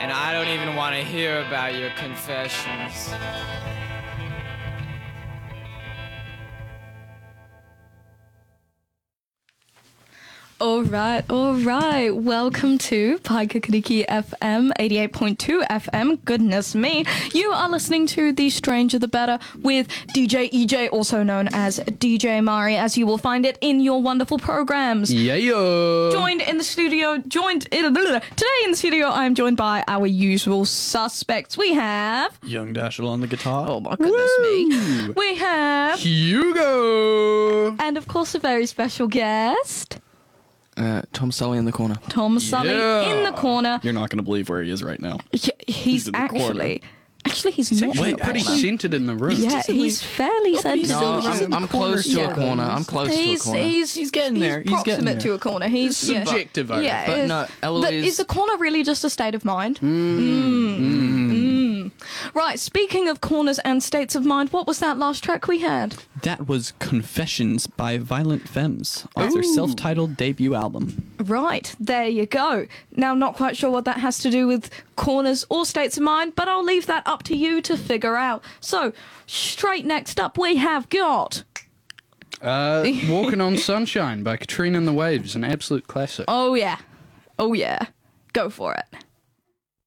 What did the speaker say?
And I don't even want to hear about your confessions. All right. Welcome to Paikakariki FM 88.2 FM. Goodness me. You are listening to The Stranger the Better with DJ EJ, also known as DJ Mari, as you will find it in your wonderful programs. Yeah. Today in the studio, I am joined by our usual suspects. We have... Young Dashel on the guitar. Oh my goodness me. We have... Hugo. And of course, a very special guest... Tom Sully in the corner. Tom Sully in the corner. You're not going to believe where he is right now. He's in the actually he's not. Wait, in the pretty corner. centered in the room. Yeah, he's fairly centered. No, in the I'm close to a corner. I'm close to a corner. He's getting there. He's getting proximate there. to a corner. He's Subjective, I yeah. But no, Eloise... But is a corner really just a state of mind? Right, speaking of corners and states of mind, what was that last track we had? That was Confessions by Violent Femmes off their self-titled debut album. Right, there you go. Now, not quite sure what that has to do with corners or states of mind, but I'll leave that up to you to figure out. So, straight next up, we have got... Walking on Sunshine by Katrina and the Waves, an absolute classic. Oh, yeah. Go for it.